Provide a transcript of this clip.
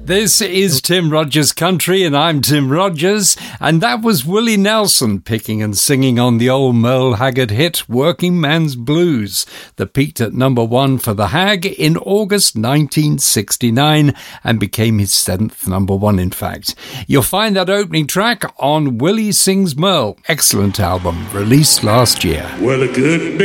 This is Tim Rogers Country, and I'm Tim Rogers, and that was Willie Nelson picking and singing on the old Merle Haggard hit Working Man's Blues, that peaked at number 1 for the Hag in August 1969 and became his 7th number 1, in fact. You'll find that opening track on Willie Sings Merle, excellent album, released last year. Well, a good